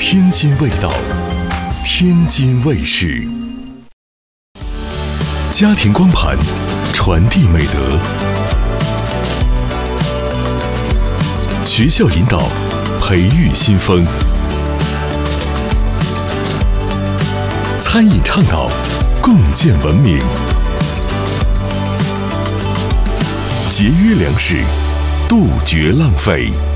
天津味道，天津卫视。家庭光盘，传递美德；学校引导，培育新风；餐饮倡导，共建文明；节约粮食，杜绝浪费。